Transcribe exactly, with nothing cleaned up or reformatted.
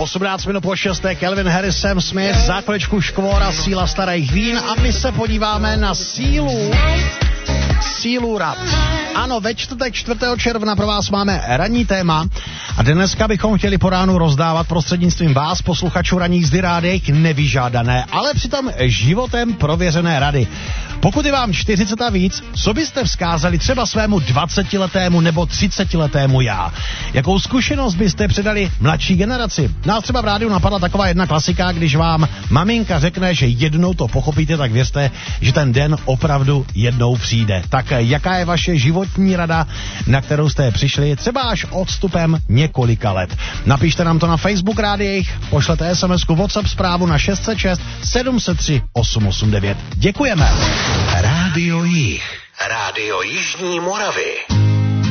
osmnáct minut po šesté, Calvin Harris, Sam Smith, za chviličku Škvora, síla starých vín a my se podíváme na sílu, sílu rad. Ano, ve čtvrtek čtvrtého června pro vás máme ranní téma a dneska bychom chtěli po ránu rozdávat prostřednictvím vás, posluchačů ranní jízdy rádejk, nevyžádané, ale přitom životem prověřené rady. Pokud je vám čtyřicet a víc, co byste vzkázali třeba svému dvacetiletému nebo třicetiletému já? Jakou zkušenost byste předali mladší generaci? Nás třeba v rádiu napadla taková jedna klasika, když vám maminka řekne, že jednou to pochopíte, tak věřte, že ten den opravdu jednou přijde. Tak jaká je vaše životní rada, na kterou jste přišli třeba až odstupem několika let? Napište nám to na Facebook Rádiích, pošlete es em esku WhatsApp zprávu na šest set šest sedm set tři osm osm devět. Děkujeme. Rádio Jih. Rádio Jižní Moravy.